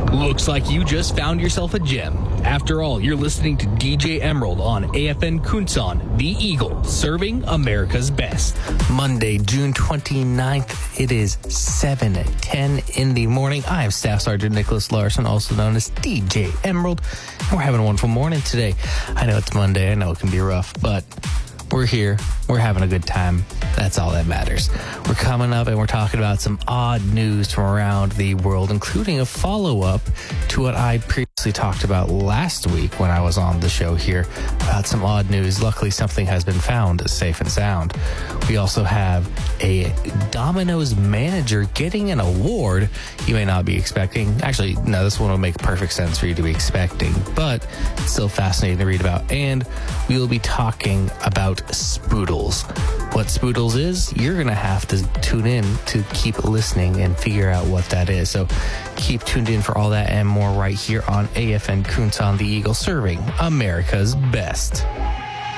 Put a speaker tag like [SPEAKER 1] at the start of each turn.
[SPEAKER 1] Looks like you just found yourself a gem. After all, you're listening to DJ Emerald on AFN Kunsan, The Eagle, serving America's best. Monday, June 29th, it is 7:10 in the morning. I am Staff Sergeant Nicholas Larson, also known as DJ Emerald. And we're having a wonderful morning today. I know it's Monday, I know it can be rough, but we're here. We're having a good time. That's all that matters. We're coming up and we're talking about some odd news from around the world, including a follow-up to what I previously talked about last week when I was on the show here about some odd news. Luckily, something has been found safe and sound. We also have a Domino's manager getting an award you may not be expecting. Actually, no, this one will make perfect sense for you to be expecting, but it's still fascinating to read about. And we will be talking about Spoodles. What Spoodles is, you're going to have to tune in to keep listening and figure out what that is. So keep tuned in for all that and more right here on AFN Kunsan, The Eagle, serving America's best.